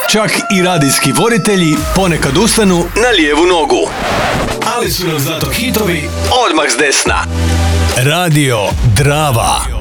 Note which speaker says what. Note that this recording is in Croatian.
Speaker 1: Čak i radijski voditelji ponekad ustanu na lijevu nogu. Ali su nam zato hitovi odmah s desna. Radio Drava.